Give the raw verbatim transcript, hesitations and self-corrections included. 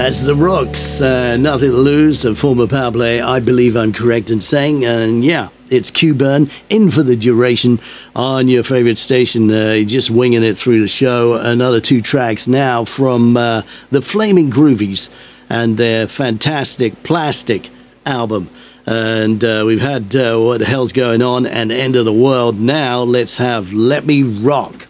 That's The Rooks. Uh, Nothing to Lose, a former Power Play. I believe I'm correct in saying. And yeah, it's Q-Burn in for the duration on your favorite station. Uh, just winging it through the show. Another two tracks now from uh, the Flaming Groovies and their fantastic Plastic album. And uh, we've had uh, What the Hell's Going On and End of the World. Now let's have Let Me Rock